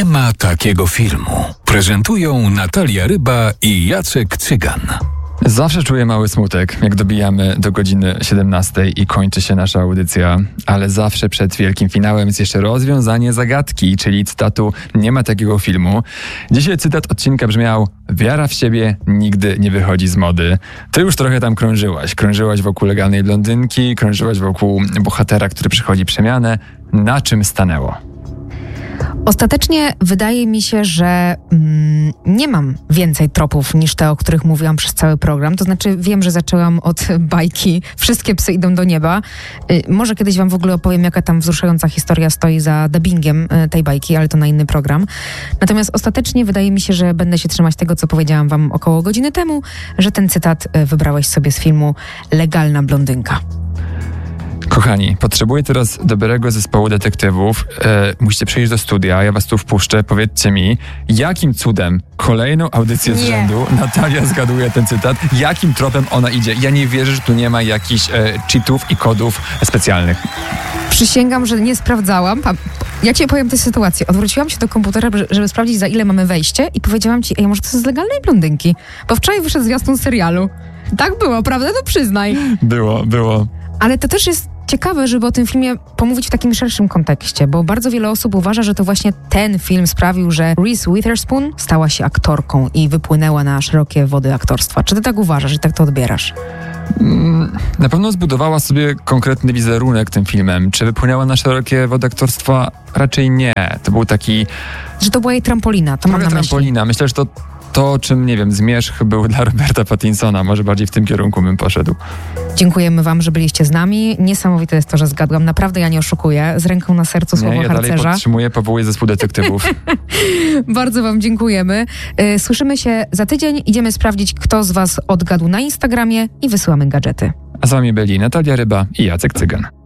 ma takiego filmu. Prezentują Natalia Ryba i Jacek Cygan. Zawsze czuję mały smutek, jak dobijamy do godziny 17 i kończy się nasza audycja, ale zawsze przed wielkim finałem jest jeszcze rozwiązanie zagadki, czyli cytatu "nie ma takiego filmu". Dzisiaj cytat odcinka brzmiał: wiara w siebie nigdy nie wychodzi z mody. Ty już trochę tam krążyłaś wokół legalnej blondynki, krążyłaś wokół bohatera, który przychodzi przemianę. Na czym stanęło? Ostatecznie wydaje mi się, że nie mam więcej tropów niż te, o których mówiłam przez cały program. To znaczy wiem, że zaczęłam od bajki Wszystkie psy idą do nieba. Może kiedyś wam w ogóle opowiem, jaka tam wzruszająca historia stoi za dubbingiem tej bajki, ale to na inny program. Natomiast ostatecznie wydaje mi się, że będę się trzymać tego, co powiedziałam wam około godziny temu, że ten cytat wybrałeś sobie z filmu Legalna blondynka. Kochani, potrzebuję teraz dobrego zespołu detektywów. Musicie przyjść do studia, ja was tu wpuszczę. Powiedzcie mi, jakim cudem kolejną audycję z rzędu Natalia zgaduje ten cytat? Jakim tropem ona idzie? Ja nie wierzę, że tu nie ma jakichś cheatów i kodów specjalnych. Przysięgam, że nie sprawdzałam. Ja ci opowiem tę sytuację. Odwróciłam się do komputera, żeby sprawdzić, za ile mamy wejście i powiedziałam ci, może to jest z Legalnej blondynki? Bo wczoraj wyszedł zwiastun serialu. Tak było, prawda? No przyznaj. Było. Ale to też jest ciekawe, żeby o tym filmie pomówić w takim szerszym kontekście, bo bardzo wiele osób uważa, że to właśnie ten film sprawił, że Reese Witherspoon stała się aktorką i wypłynęła na szerokie wody aktorstwa. Czy ty tak uważasz, że tak to odbierasz? Na pewno zbudowała sobie konkretny wizerunek tym filmem. Czy wypłynęła na szerokie wody aktorstwa? Raczej nie. To był taki... Że to była jej trampolina, to mam na myśli. Trampolina. Myślę, że to, czym, nie wiem, zmierzch był dla Roberta Pattinsona. Może bardziej w tym kierunku bym poszedł. Dziękujemy wam, że byliście z nami. Niesamowite jest to, że zgadłam. Naprawdę ja nie oszukuję. Z ręką na sercu słowo harcerza. Ja dalej podtrzymuję, powołuję zespół detektywów. Bardzo wam dziękujemy. Słyszymy się za tydzień. Idziemy sprawdzić, kto z was odgadł na Instagramie i wysyłamy gadżety. A z wami byli Natalia Ryba i Jacek Cygan.